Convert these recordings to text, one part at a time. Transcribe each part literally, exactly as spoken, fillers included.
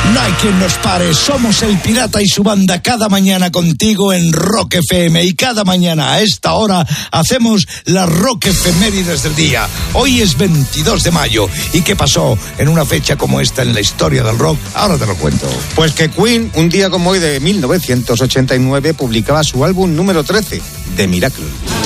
No hay quien nos pare, somos el Pirata y su banda cada mañana contigo en Rock F M y cada mañana a esta hora hacemos las Rock Efemérides del día. Hoy es veintidós de mayo y ¿qué pasó en una fecha como esta en la historia del rock? Ahora te lo cuento. Pues que Queen, un día como hoy de mil novecientos ochenta y nueve, publicaba su álbum número trece, The Miracle.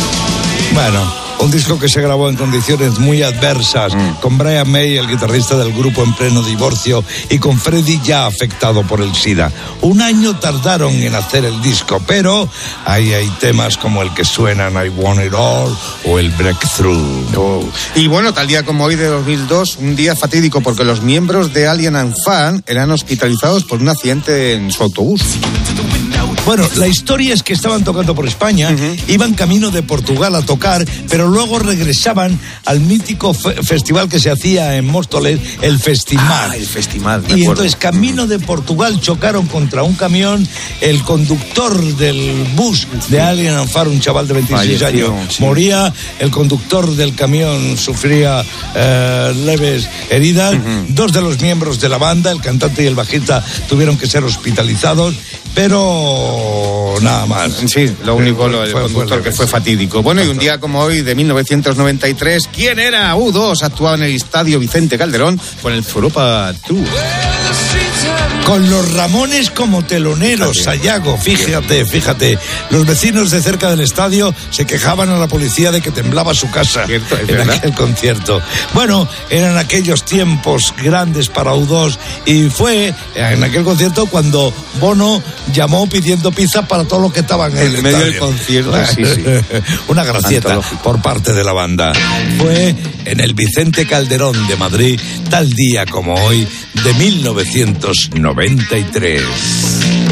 Bueno, un disco que se grabó en condiciones muy adversas, mm. con Brian May, el guitarrista del grupo, en pleno divorcio, y con Freddie ya afectado por el SIDA. Un año tardaron en hacer el disco, pero ahí hay temas como el que suenan I Want It All o el Breakthrough. Oh. Y bueno, tal día como hoy de dos mil dos, un día fatídico porque los miembros de Alien and Fan eran hospitalizados por un accidente en su autobús. Bueno, la historia es que estaban tocando por España, uh-huh. iban camino de Portugal a tocar, pero luego regresaban al mítico fe- festival que se hacía en Móstoles, el Festimar. Ah, el Festimar, Y entonces, camino de Portugal, chocaron contra un camión. El conductor del bus de Alien and Fire, un chaval de veintiséis Falleció, años, sí. moría. El conductor del camión sufría eh, leves heridas. Uh-huh. Dos de los miembros de la banda, el cantante y el bajista, tuvieron que ser hospitalizados, pero nada más. Sí, lo único, lo, el fue, conductor fue que fue fatídico. Bueno, y un día como hoy de mil novecientos noventa y tres, ¿quién era? U dos actuaba en el Estadio Vicente Calderón con el Europa Tour. Con los Ramones como teloneros, Sayago, fíjate, fíjate. Los vecinos de cerca del estadio se quejaban a la policía de que temblaba su casa Cierto, ¿es en verdad? aquel concierto. Bueno, eran aquellos tiempos grandes para U dos y fue en aquel concierto cuando Bono llamó pidiendo pizza para todos los que estaban en, en el medio estadio. del concierto, sí, sí. Una gracieta Antológico. Por parte de la banda. Fue en el Vicente Calderón de Madrid, tal día como hoy, de mil novecientos noventa y tres.